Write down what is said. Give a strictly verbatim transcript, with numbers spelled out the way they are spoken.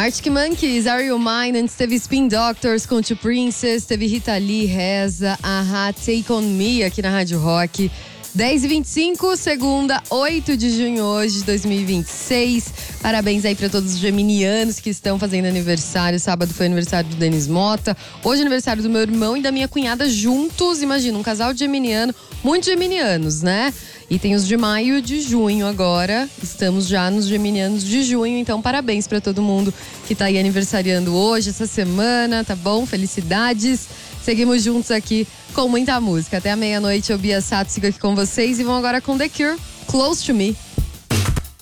Arctic Monkeys, Are You Mine? Antes teve Spin Doctors com Two Princess, teve Rita Lee, Reza, Aha, Take On Me aqui na Rádio Rock. dez e vinte e cinco, segunda, oito de junho hoje de dois mil e vinte e seis. Parabéns aí para todos os geminianos que estão fazendo aniversário. Sábado foi aniversário do Denis Mota. Hoje é aniversário do meu irmão e da minha cunhada juntos. Imagina, um casal de geminiano, muitos geminianos, né? E tem os de maio e de junho agora. Estamos já nos geminianos de junho. Então, parabéns para todo mundo que tá aí aniversariando hoje, essa semana, tá bom? Felicidades. Seguimos juntos aqui com muita música. Até a meia-noite, eu, Bia Sato, sigo aqui com vocês. E vão agora com The Cure, Close To Me.